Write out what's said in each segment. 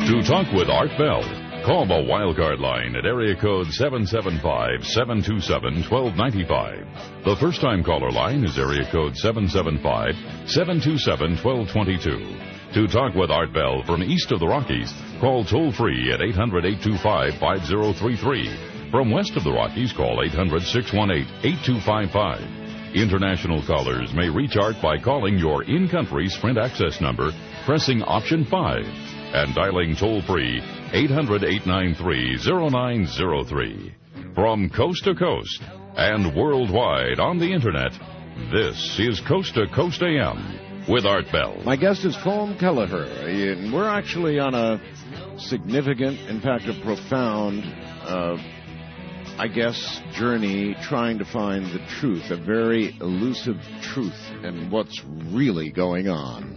To talk with Art Bell, call the Wildcard line at area code 775-727-1295. The first-time caller line is area code 775-727-1222. To talk with Art Bell from east of the Rockies, call toll-free at 800-825-5033. From west of the Rockies, call 800-618-8255. International callers may reach Art by calling your in-country Sprint access number, pressing option 5, and dialing toll-free 800-893-0903. From coast to coast and worldwide on the Internet, this is Coast to Coast AM with Art Bell. My guest is Colm Kelleher, and we're actually on a significant, in fact, a profound, journey trying to find the truth, a very elusive truth, and what's really going on.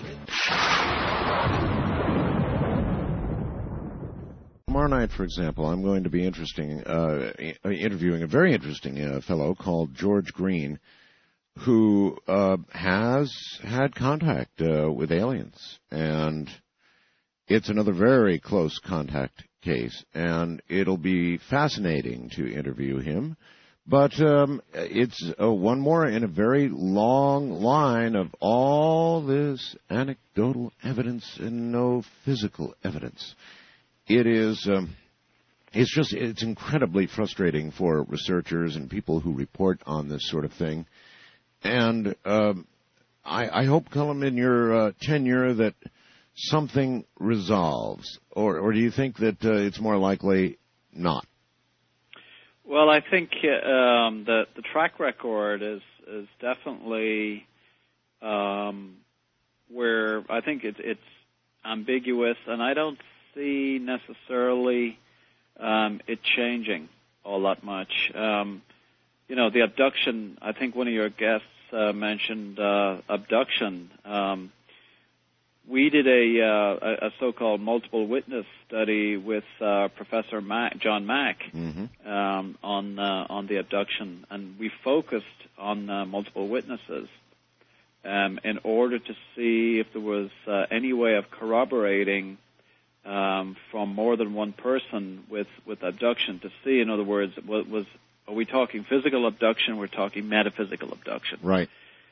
Tomorrow night, for example, I'm going to be interviewing a very interesting fellow called George Green, who has had contact with aliens, and it's another very close contact case, and it'll be fascinating to interview him. But it's one more in a very long line of all this anecdotal evidence and no physical evidence. It is, it's incredibly frustrating for researchers and people who report on this sort of thing. And I hope, Colm, in your tenure that something resolves, or do you think that it's more likely not? Well, I think the track record is definitely where I think it's ambiguous, and I don't see necessarily it changing all that much. The abduction, I think one of your guests mentioned abduction. We did a so-called multiple witness study with Professor John Mack on the abduction, and we focused on multiple witnesses in order to see if there was any way of corroborating from more than one person with abduction, to see, in other words, are we talking physical abduction, we're talking metaphysical abduction. Right.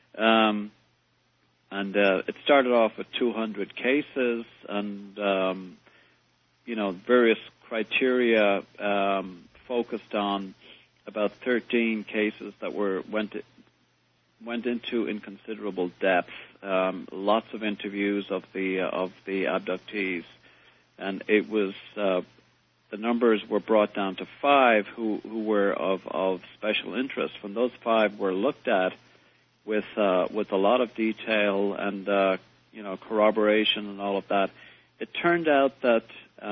And it started off with 200 cases, and various criteria focused on about 13 cases that went into in considerable depth. Lots of interviews of the abductees, and it was the numbers were brought down to 5 who were of special interest. When those 5 were looked at with a lot of detail and corroboration and all of that, it turned out that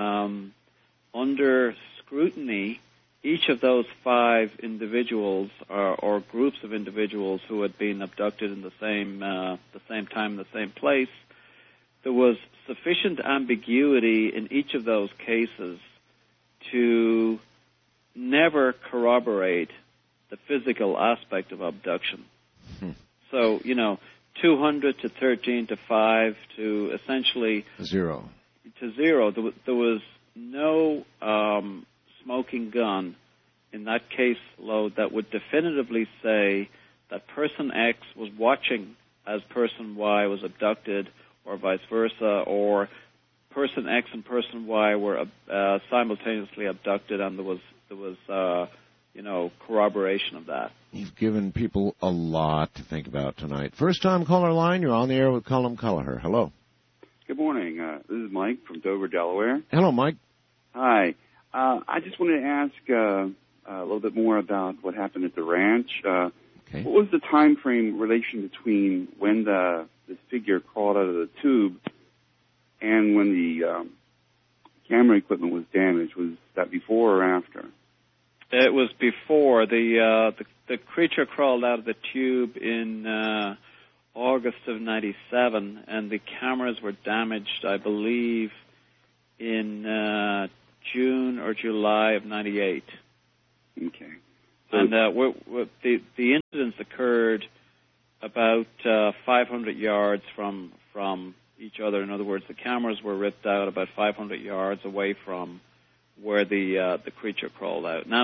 under scrutiny, each of those 5 individuals or groups of individuals who had been abducted in the same time, the same place, there was sufficient ambiguity in each of those cases to never corroborate the physical aspect of abduction. So, 200 to 13 to 5 to essentially zero. There was no smoking gun in that caseload that would definitively say that person X was watching as person Y was abducted, or vice versa, or person X and person Y were simultaneously abducted, and there was corroboration of that. You've given people a lot to think about tonight. First time caller line, you're on the air with Colm Kelleher. Hello. Good morning. This is Mike from Dover, Delaware. Hello, Mike. Hi. I just wanted to ask a little bit more about what happened at the ranch. Okay. What was the time frame relation between when this figure crawled out of the tube and when the camera equipment was damaged? Was that before or after? It was before. The creature crawled out of the tube in August of '97, and the cameras were damaged, I believe, in June or July of '98. Okay. And the incidents occurred about 500 yards from each other. In other words, the cameras were ripped out about 500 yards away from where the creature crawled out. Now,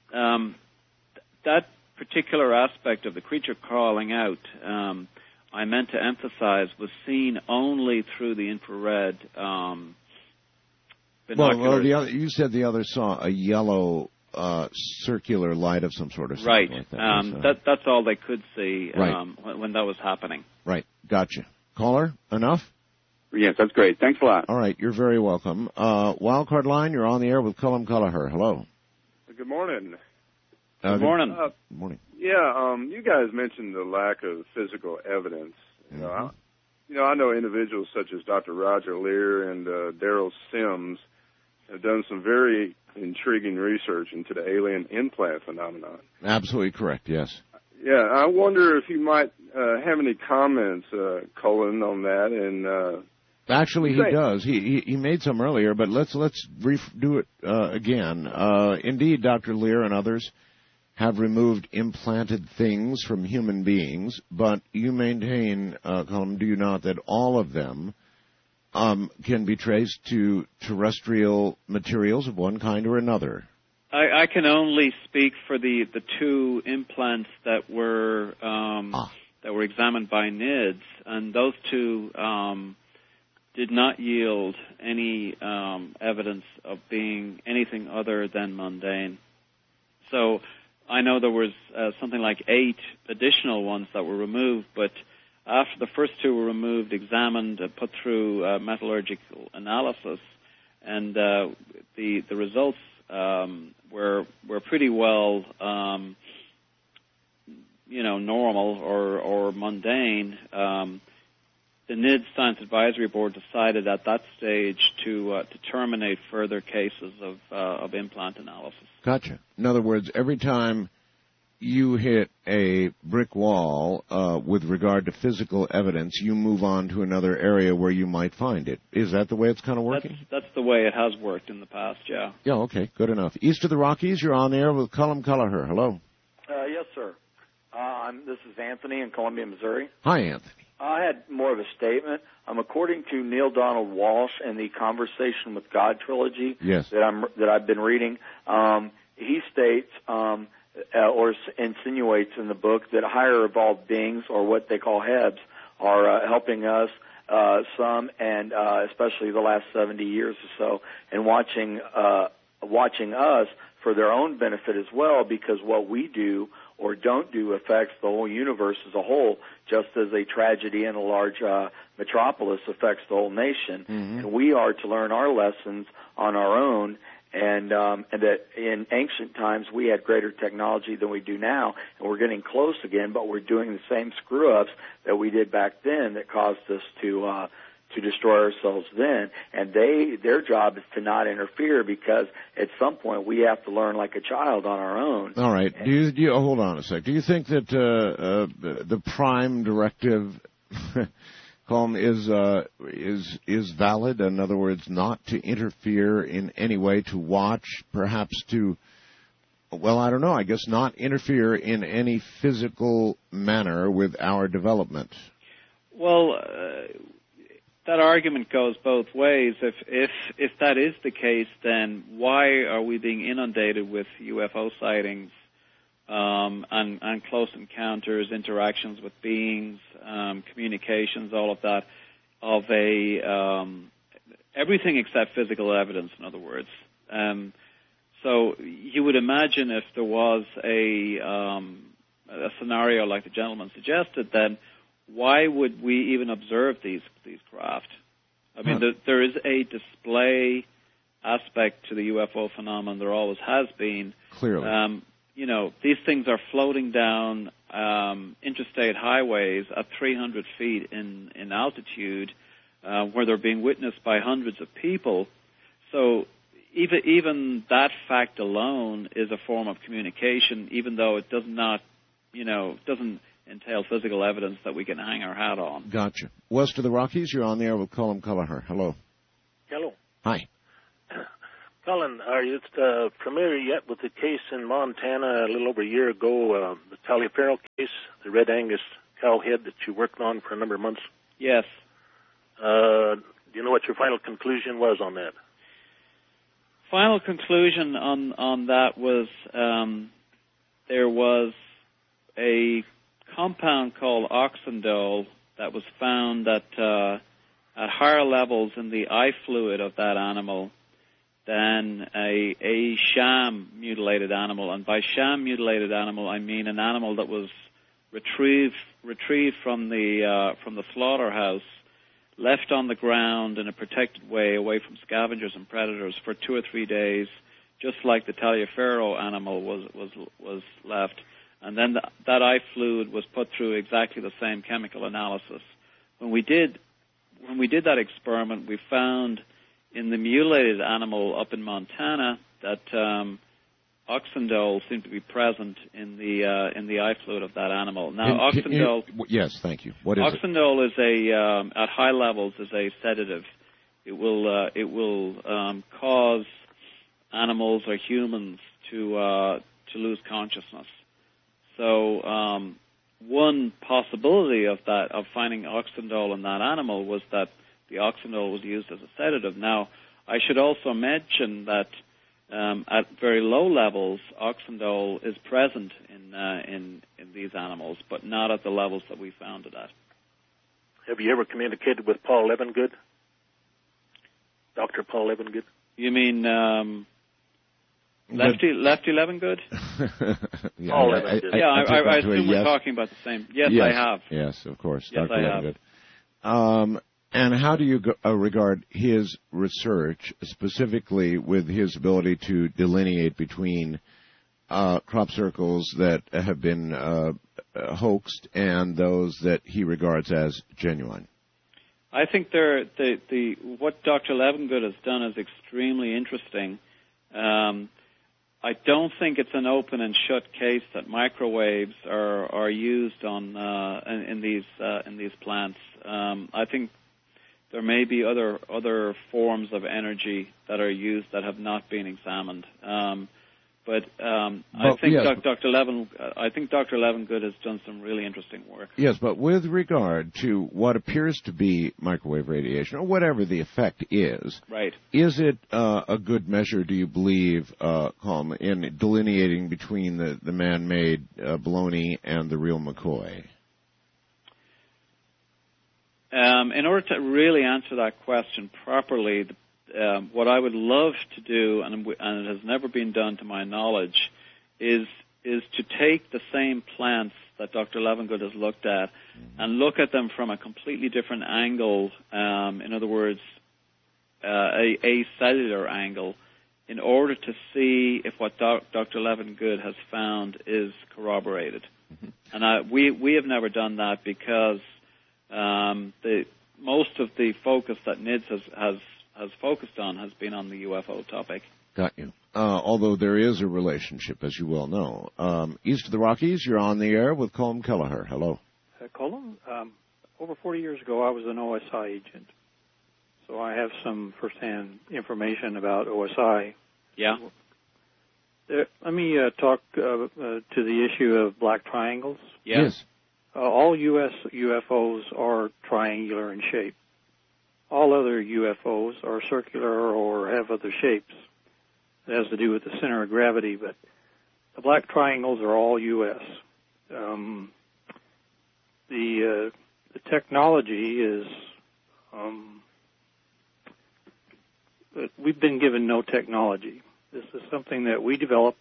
that particular aspect of the creature crawling out, I meant to emphasize, was seen only through the infrared binoculars. Well, you said the other saw a yellow circular light of some sort or something right. like that. That's all they could see right. when that was happening. Right. Gotcha. Caller, enough? Yes, that's great. Thanks a lot. All right, you're very welcome. Wildcard line, you're on the air with Cullum Kelleher. Hello. Good morning. Good morning. Good morning. Yeah, you guys mentioned the lack of physical evidence. I know individuals such as Dr. Roger Leir and Daryl Sims have done some very intriguing research into the alien implant phenomenon. Absolutely correct, yes. Yeah, I wonder if you might have any comments, Cullen, on that. And actually, he does. He made some earlier, but let's do it again. Indeed, Dr. Leir and others have removed implanted things from human beings, but you maintain, Cullen, do you not, that all of them can be traced to terrestrial materials of one kind or another? I can only speak for the two implants that were examined by NIDS, and those two did not yield any evidence of being anything other than mundane. So I know there was something like 8 additional ones that were removed, but after the first 2 were removed, examined, put through metallurgical analysis, and the results were pretty well, normal or mundane. The NIDS Science Advisory Board decided at that stage to terminate further cases of implant analysis. Gotcha. In other words, every time you hit a brick wall with regard to physical evidence, you move on to another area where you might find it. Is that the way it's kind of working? That's the way it has worked in the past, yeah. Yeah, okay, good enough. East of the Rockies, you're on the air with Cullum Kelleher. Hello. Yes, sir. This is Anthony in Columbia, Missouri. Hi, Anthony. I had more of a statement. According to Neil Donald Walsh and the Conversation with God trilogy that I've been reading, he states or insinuates in the book that higher evolved beings, or what they call Hebs, are helping us some, and especially the last 70 years or so, and watching us for their own benefit as well, because what we do or don't do affects the whole universe as a whole, just as a tragedy in a large metropolis affects the whole nation. Mm-hmm. And we are to learn our lessons on our own, and that in ancient times we had greater technology than we do now, and we're getting close again, but we're doing the same screw-ups that we did back then that caused us to destroy ourselves then. And their job is to not interfere, because at some point we have to learn like a child on our own. All right. Do you hold on a sec. Do you think that the prime directive Colm is valid? In other words, not to interfere in any way, to watch, perhaps to, well, I don't know, I guess not interfere in any physical manner with our development? Well, that argument goes both ways. If that is the case, then why are we being inundated with UFO sightings and close encounters, interactions with beings, communications, all of that, of everything except physical evidence, in other words. So you would imagine if there was a scenario like the gentleman suggested, then why would we even observe these craft? I mean, there is a display aspect to the UFO phenomenon. There always has been. Clearly. These things are floating down interstate highways at 300 feet in altitude, where they're being witnessed by hundreds of people. So even that fact alone is a form of communication, even though it does not, doesn't entail physical evidence that we can hang our hat on. Gotcha. West of the Rockies, you're on the air with Cullum Kelleher. Hello. Hello. Hi. Cullen, are you familiar yet with the case in Montana a little over a year ago, the Taliaferro case, the Red Angus cow head that you worked on for a number of months? Yes. Do you know what your final conclusion was on that? Final conclusion on that was there was a compound called oxindole that was found at higher levels in the eye fluid of that animal than a sham mutilated animal. And by sham mutilated animal, I mean an animal that was retrieved from the slaughterhouse, left on the ground in a protected way away from scavengers and predators for 2 or 3 days, just like the Taliaferro animal was left. And then that eye fluid was put through exactly the same chemical analysis. When we did that experiment, we found in the mutilated animal up in Montana that oxindole seemed to be present in the eye fluid of that animal. Now, oxindole. Yes, thank you. What is oxindole is at high levels is a sedative. It will cause animals or humans to lose consciousness. So one possibility of finding oxindole in that animal was that the oxindole was used as a sedative. Now, I should also mention that at very low levels, oxindole is present in these animals, but not at the levels that we found it at. Have you ever communicated with Paul Levengood? Dr. Paul Levengood? You mean Lefty Levengood? Yeah, Paul Levengood. I assume we're talking about the same. Yes, I have. Yes, of course, yes, Dr. Levengood. And how do you regard his research, specifically with his ability to delineate between crop circles that have been hoaxed and those that he regards as genuine? I think what Dr. Levengood has done is extremely interesting. I don't think it's an open and shut case that microwaves are used in these plants. I think there may be other forms of energy that are used that have not been examined. I think Dr. Levengood has done some really interesting work. Yes, but with regard to what appears to be microwave radiation, or whatever the effect is, right? Is it a good measure, do you believe, Colm, in delineating between the man-made baloney and the real McCoy? In order to really answer that question properly, what I would love to do, and it has never been done to my knowledge, is to take the same plants that Dr. Levengood has looked at and look at them from a completely different angle, in other words, a cellular angle, in order to see if what Dr. Levengood has found is corroborated. Mm-hmm. And we have never done that because most of the focus that NIDS has focused on has been on the UFO topic. Got you. Although there is a relationship, as you well know. East of the Rockies, you're on the air with Colm Kelleher. Hello. Colm, over 40 years ago, I was an OSI agent. So I have some firsthand information about OSI. Yeah. Let me talk to the issue of black triangles. Yeah. Yes. All U.S. UFOs are triangular in shape. All other UFOs are circular or have other shapes. It has to do with the center of gravity, but the black triangles are all U.S. The technology is, we've been given no technology. This is something that we developed.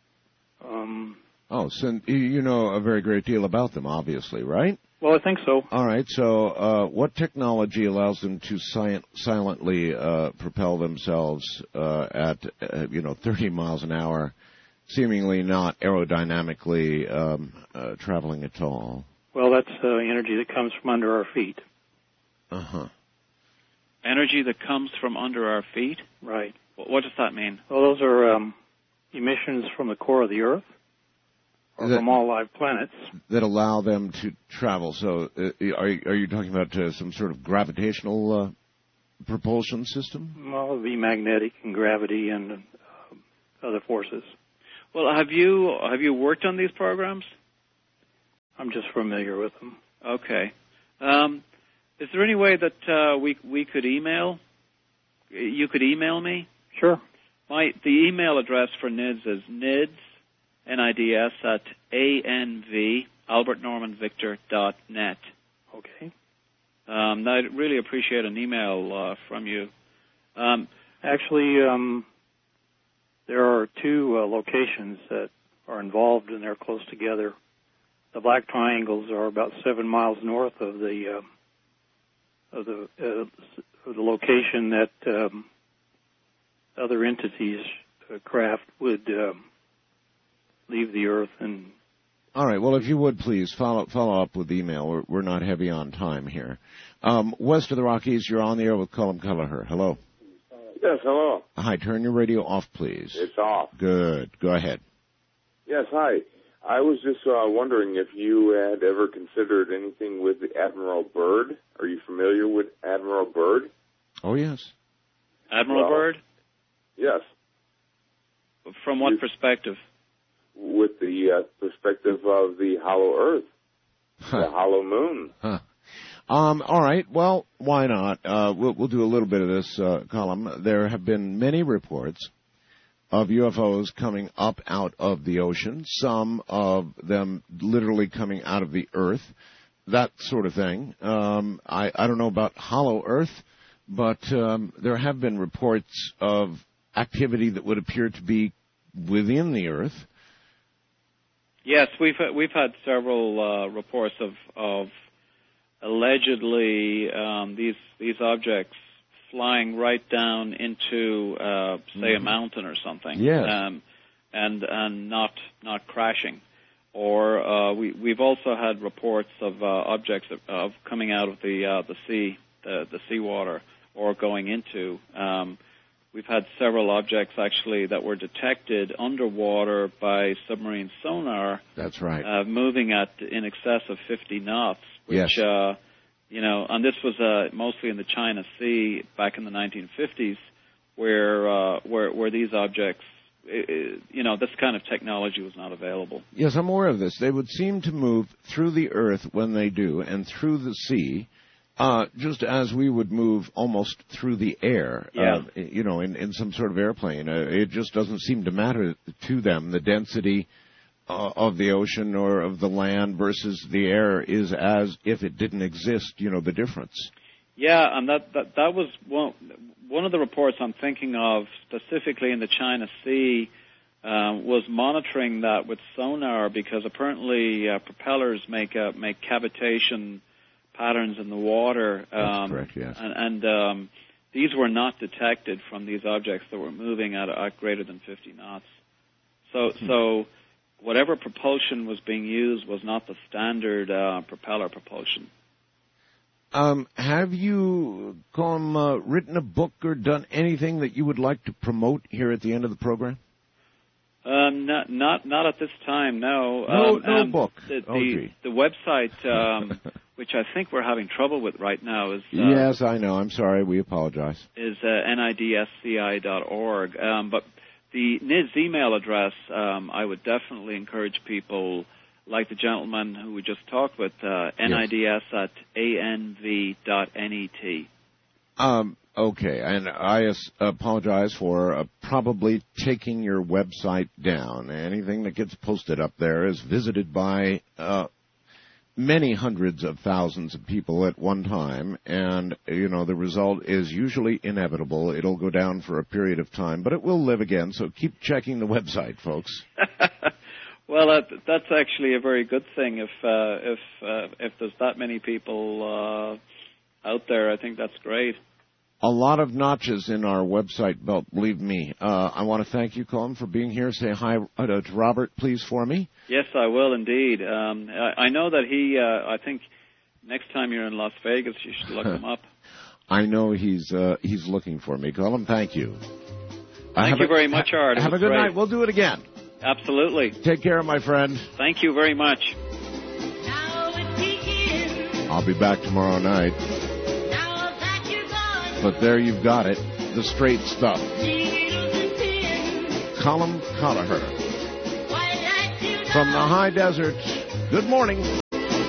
So you know a very great deal about them, obviously, right? Well, I think so. All right. So what technology allows them to silently propel themselves at 30 miles an hour, seemingly not aerodynamically traveling at all? Well, that's energy that comes from under our feet. Uh-huh. Energy that comes from under our feet? Right. What does that mean? Well, those are emissions from the core of the Earth, or from all live planets. That allow them to travel. So are you talking about some sort of gravitational propulsion system? Well, it would be magnetic and gravity and other forces. Well, have you worked on these programs? I'm just familiar with them. Okay. Is there any way that we could email? You could email me? Sure. The email address for NIDS is NIDS, N-I-D-S, at ANV, AlbertNormanVictor.net. Okay. I'd really appreciate an email from you. Actually, there are two locations that are involved, and they're close together. The Black Triangles are about 7 miles north of the location that other entities, craft, would leave the Earth. And all right. Well, if you would please follow up with email. We're not heavy on time here. West of the Rockies, you're on the air with Colin Kelleher. Hello. Yes, hello. Hi. Turn your radio off, please. It's off. Good. Go ahead. Yes, hi. I was just wondering if you had ever considered anything with Admiral Byrd. Are you familiar with Admiral Byrd? Oh, yes. Admiral Byrd? Yes. From what perspective? With the perspective of the hollow Earth, the hollow moon. Huh. All right. Well, why not? We'll do a little bit of this column. There have been many reports of UFOs coming up out of the ocean, some of them literally coming out of the Earth, that sort of thing. I don't know about hollow Earth, but there have been reports of activity that would appear to be within the Earth. Yes, we've had several reports of allegedly these objects flying right down into say a mountain or something. Yes. And not crashing. Or we've also had reports of objects of coming out of the sea, the seawater, or going into. We've had several objects actually that were detected underwater by submarine sonar. That's right. Moving at in excess of 50 knots, which yes. And this was mostly in the China Sea back in the 1950s, where these objects, this kind of technology was not available. Yes, I'm aware of this. They would seem to move through the Earth when they do, and through the sea, just as we would move almost through the air, in some sort of airplane. It just doesn't seem to matter to them. The density of the ocean or of the land versus the air is as if it didn't exist, the difference. Yeah, and that was one of the reports I'm thinking of specifically in the China Sea was monitoring that with sonar, because apparently propellers make cavitation patterns in the water. That's correct, yes. And these were not detected from these objects that were moving at greater than 50 knots. So whatever propulsion was being used was not the standard propeller propulsion. Have you written a book or done anything that you would like to promote here at the end of the program? Not at this time, no. No book. The website, which I think we're having trouble with right now, is yes, I know. I'm sorry. We apologize. Is nidsci.org. But the NIDS email address, I would definitely encourage people, like the gentleman who we just talked with, nids at anv.net. Okay, and I apologize for probably taking your website down. Anything that gets posted up there is visited by many hundreds of thousands of people at one time, and, the result is usually inevitable. It'll go down for a period of time, but it will live again, so keep checking the website, folks. Well, that's actually a very good thing. If there's that many people out there, I think that's great. A lot of notches in our website belt, believe me. I want to thank you, Colin, for being here. Say hi to Robert, please, for me. Yes, I will indeed. I know that I think next time you're in Las Vegas, you should look him up. I know he's looking for me. Colin, thank you. Thank you very much, Art. Have a good night. We'll do it again. Absolutely. Take care, my friend. Thank you very much. I'll be back tomorrow night. But there you've got it, the straight stuff. Colin Kelleher from the high desert. Good morning.